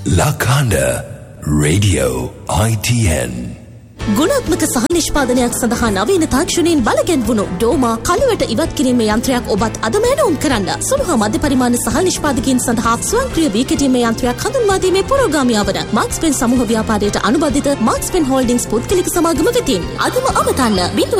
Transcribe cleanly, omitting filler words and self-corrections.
Lakanda Radio ITN. ගුණාත්මක සහ නිෂ්පාදනයක් සඳහා නවීන තාක්ෂණයෙන් බලගැන්වුණු ඩෝමා කළුවට ඉවත් කිරීමේ යන්ත්‍රයක් ඔබත් අදම ඇනවුම් කරන්න. සුළු හා මධ්‍ය පරිමාණ සහ නිෂ්පාදකයන් සඳහා ස්වයංක්‍රීය වී කෙටීමේ යන්ත්‍රයක් හඳුන්වා දීමේ පුරෝගාමියා වන මාක්ස්පෙන් සමූහ ව්‍යාපාරයට අනුබද්ධිත මාක්ස්පෙන් හෝල්ඩින්ග්ස් පුද්ගලික සමාගම වෙතින් අදම අවතන්න